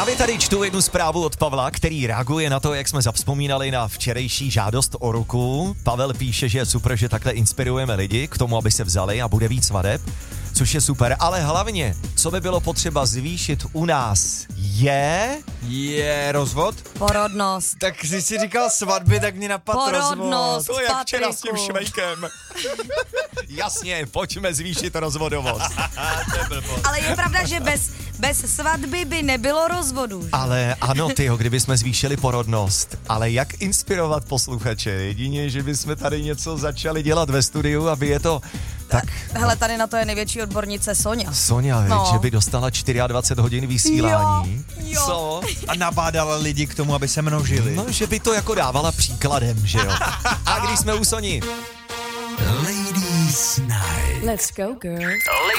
Právě tady čtu jednu zprávu od Pavla, který reaguje na to, jak jsme zavzpomínali na včerejší žádost o ruku. Pavel píše, že je super, že takhle inspirujeme lidi k tomu, aby se vzali a bude víc svadeb, což je super, ale hlavně, co by bylo potřeba zvýšit u nás, je rozvod? Porodnost. Tak jsi si říkal svatby, tak mě napadl rozvod. Porodnost, To je jak včera s tím Patriku. švejkem. Jasně, pojďme zvýšit rozvodovost. Ale je pravda, že bez svatby by nebylo rozvodu. Že? Ale ano, tyjo, kdyby jsme zvýšili porodnost. Ale jak inspirovat posluchače? Jedině, že bychom tady něco začali dělat ve studiu, aby je to tak... Hele, tady na to je největší odbornice Sonja. Sonja, No. že by dostala 24 hodin vysílání. Jo. Co? A nabádala lidi k tomu, aby se množili. No, že by to jako dávala příkladem, že jo? A když jsme u Soni. Ladies Night. Let's go, girl.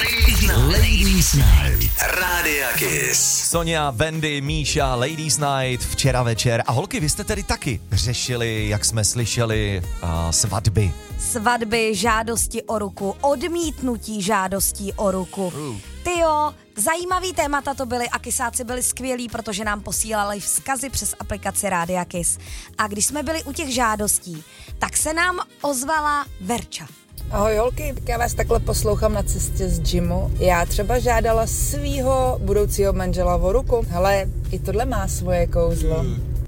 Ladies Night. Rádia Kiss. Sonja, Wendy, Míša, Ladies Night, včera večer. A holky, vy jste tedy taky řešili, jak jsme slyšeli, svatby. Svatby, žádosti o ruku, odmítnutí žádostí o ruku. Tyjo, zajímavý témata to byly a kysáci byli skvělí, protože nám posílali vzkazy přes aplikaci Rádia Kiss. A když jsme byli u těch žádostí, tak se nám ozvala Verča. Ahoj holky, tak já vás takhle poslouchám na cestě z gymu. Já třeba žádala svýho budoucího manžela o ruku. Hele, i tohle má svoje kouzlo.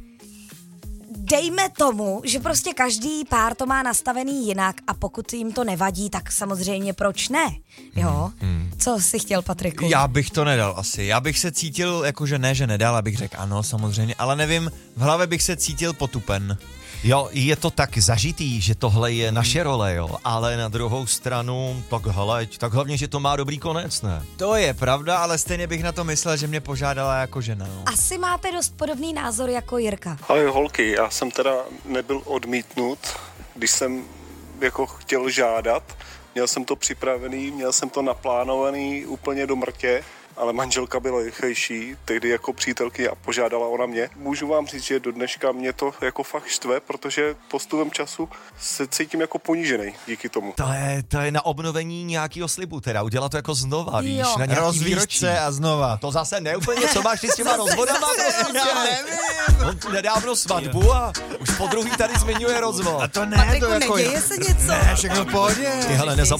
Dejme tomu, že prostě každý pár to má nastavený jinak a pokud jim to nevadí, tak samozřejmě proč ne, jo? Co jsi chtěl, Patriku? Já bych to nedal asi. Já bych se cítil, jakože ne, že nedal, abych řekl ano, samozřejmě, ale nevím, v hlavě bych se cítil potupen. Jo, je to tak zažitý, že tohle je naše role, jo, ale na druhou stranu, tak hele, tak hlavně, že to má dobrý konec, ne? To je pravda, ale stejně bych na to myslel, že mě požádala jako žena. No. Asi máte dost podobný názor jako Jirka. Ahoj holky, já jsem teda nebyl odmítnut, když jsem jako chtěl žádat. Měl jsem to připravený, měl jsem to naplánovaný úplně do mrtě, ale manželka byla rychlejší, tehdy jako přítelkyně a požádala ona mě. Můžu vám říct, že do dneška mě to jako fakt štve, protože postupem času se cítím jako ponížený díky tomu. To je na obnovení nějakého slibu, teda udělat to jako znova, víš, Jo. na nějaký Rozvíš výročí. se a znova. To zase ne úplně, co máš ty s těma rozvodama, prosím tě? nevím. On tu nedávno svatbu a už po druhý tady zmiňuje rozvod. A to ne, Patriku, to jako... neděje se něco? Ne, všechno v pohodě. Ty hele,